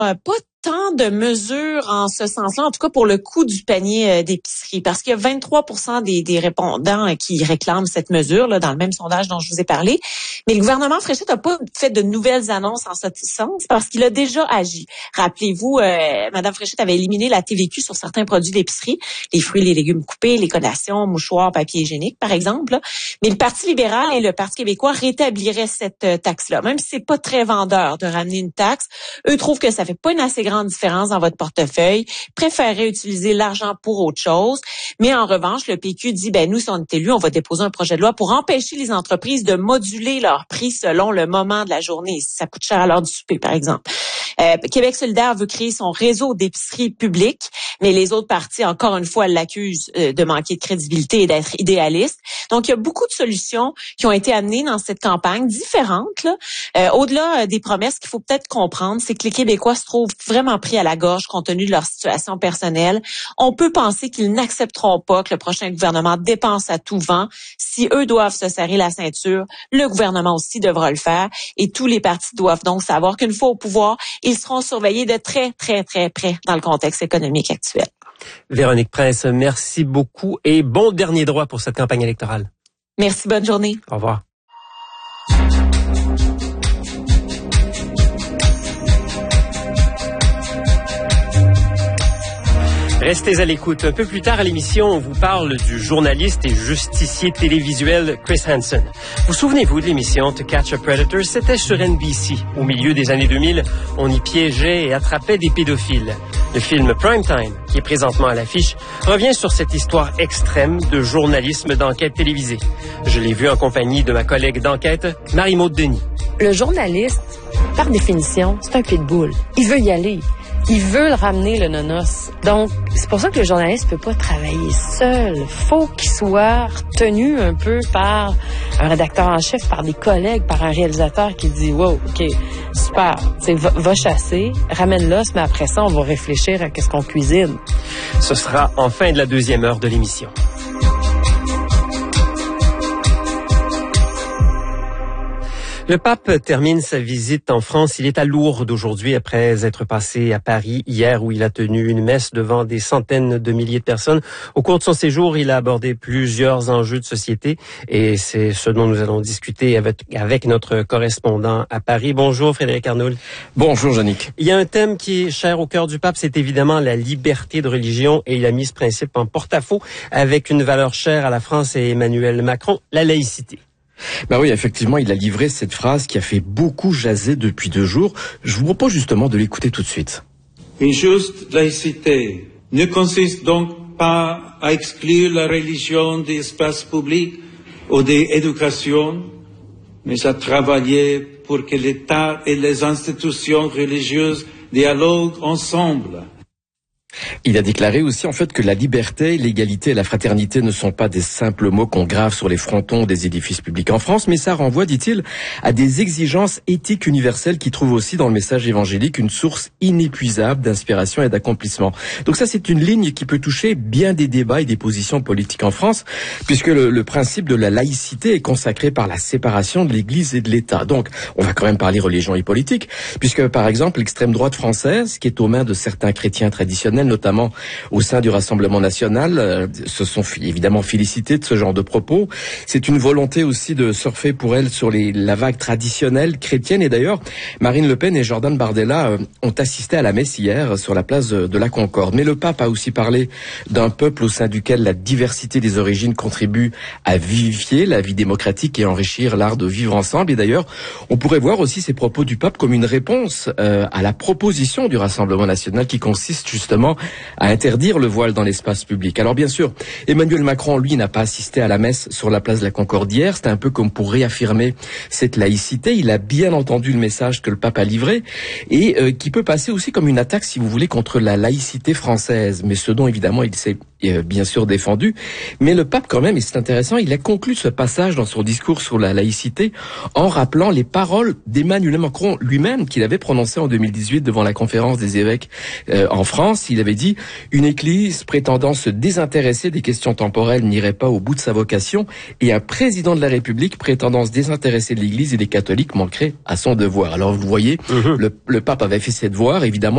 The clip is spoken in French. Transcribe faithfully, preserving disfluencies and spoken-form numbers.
Euh, pas tant de mesures en ce sens-là, en tout cas pour le coût du panier euh, d'épicerie, parce qu'il y a vingt-trois pour cent des, des répondants euh, qui réclament cette mesure là dans le même sondage dont je vous ai parlé. Mais le gouvernement Fréchette n'a pas fait de nouvelles annonces en ce sens parce qu'il a déjà agi. Rappelez-vous, euh, Mme Fréchette avait éliminé la T V Q sur certains produits d'épicerie, les fruits, les légumes coupés, les collations, mouchoirs, papier hygiénique, par exemple. Là. Mais le Parti libéral et le Parti québécois rétabliraient cette euh, taxe-là, même si c'est pas très vendeur de ramener une taxe. Eux trouvent que ça fait pas une assez grande différence dans votre portefeuille, préféraient utiliser l'argent pour autre chose. Mais en revanche, le P Q dit, ben nous, si on est élus, on va déposer un projet de loi pour empêcher les entreprises de moduler leur prix selon le moment de la journée. Si ça coûte cher à l'heure du souper, par exemple. Euh, Québec solidaire veut créer son réseau d'épicerie publique, mais les autres partis, encore une fois, l'accusent euh, de manquer de crédibilité et d'être idéaliste. Donc, il y a beaucoup de solutions qui ont été amenées dans cette campagne, différentes. Là. Euh, au-delà euh, des promesses, qu'il faut peut-être comprendre, c'est que les Québécois se trouvent vraiment pris à la gorge compte tenu de leur situation personnelle. On peut penser qu'ils n'accepteront pas que le prochain gouvernement dépense à tout vent. Si eux doivent se serrer la ceinture, le gouvernement aussi devra le faire. Et tous les partis doivent donc savoir qu'une fois au pouvoir, ils seront surveillés de très, très, très près dans le contexte économique actuel. Véronique Prince, merci beaucoup et bon dernier droit pour cette campagne électorale. Merci, bonne journée. Au revoir. Restez à l'écoute. Un peu plus tard à l'émission, on vous parle du journaliste et justicier télévisuel Chris Hansen. Vous souvenez-vous de l'émission To Catch a Predator? C'était sur N B C. Au milieu des années deux mille, on y piégeait et attrapait des pédophiles. Le film Primetime, qui est présentement à l'affiche, revient sur cette histoire extrême de journalisme d'enquête télévisée. Je l'ai vu en compagnie de ma collègue d'enquête, Marie-Maude Denis. Le journaliste, par définition, c'est un pitbull. Il veut y aller. Ils veulent ramener le nonos. Donc, c'est pour ça que le journaliste peut pas travailler seul. Faut qu'il soit retenu un peu par un rédacteur en chef, par des collègues, par un réalisateur qui dit « Wow, OK, super, t'sais, va, va chasser, ramène l'os, mais après ça, on va réfléchir à qu'est-ce qu'on cuisine. » Ce sera en fin de la deuxième heure de l'émission. Le pape termine sa visite en France. Il est à Lourdes aujourd'hui après être passé à Paris hier où il a tenu une messe devant des centaines de milliers de personnes. Au cours de son séjour, il a abordé plusieurs enjeux de société et c'est ce dont nous allons discuter avec, avec notre correspondant à Paris. Bonjour Frédéric Arnould. Bonjour Yannick. Il y a un thème qui est cher au cœur du pape, c'est évidemment la liberté de religion et il a mis ce principe en porte-à-faux avec une valeur chère à la France et Emmanuel Macron, la laïcité. Bah oui, effectivement, il a livré cette phrase qui a fait beaucoup jaser depuis deux jours. Je vous propose justement de l'écouter tout de suite. Une juste laïcité ne consiste donc pas à exclure la religion des espaces publics ou des éducations, mais à travailler pour que l'État et les institutions religieuses dialoguent ensemble. Il a déclaré aussi en fait que la liberté, l'égalité et la fraternité ne sont pas des simples mots qu'on grave sur les frontons des édifices publics en France, mais ça renvoie, dit-il, à des exigences éthiques universelles qui trouvent aussi dans le message évangélique une source inépuisable d'inspiration et d'accomplissement. Donc ça, c'est une ligne qui peut toucher bien des débats et des positions politiques en France, puisque le, le principe de la laïcité est consacré par la séparation de l'Église et de l'État. Donc, on va quand même parler religion et politique, puisque par exemple, l'extrême droite française, qui est aux mains de certains chrétiens traditionnels, notamment au sein du Rassemblement national, euh, se sont évidemment félicités de ce genre de propos. C'est une volonté aussi de surfer pour elle sur les, la vague traditionnelle chrétienne. Et d'ailleurs, Marine Le Pen et Jordan Bardella euh, ont assisté à la messe hier sur la place de, de la Concorde. Mais le pape a aussi parlé d'un peuple au sein duquel la diversité des origines contribue à vivifier la vie démocratique et enrichir l'art de vivre ensemble. Et d'ailleurs, on pourrait voir aussi ces propos du pape comme une réponse euh, à la proposition du Rassemblement national qui consiste justement à interdire le voile dans l'espace public. Alors bien sûr, Emmanuel Macron, lui, n'a pas assisté à la messe sur la place de la Concorde hier. C'était un peu comme pour réaffirmer cette laïcité. Il a bien entendu le message que le pape a livré et euh, qui peut passer aussi comme une attaque, si vous voulez, contre la laïcité française. Mais ce dont, évidemment, il s'est euh, bien sûr défendu. Mais le pape, quand même, et c'est intéressant, il a conclu ce passage dans son discours sur la laïcité en rappelant les paroles d'Emmanuel Macron lui-même qu'il avait prononcées en deux mille dix-huit devant la conférence des évêques euh, en France. Il avait dit « Une église prétendant se désintéresser des questions temporelles n'irait pas au bout de sa vocation et un président de la République prétendant se désintéresser de l'église et des catholiques manquerait à son devoir. » Alors vous voyez, mmh. le, le pape avait fait ses devoirs, évidemment.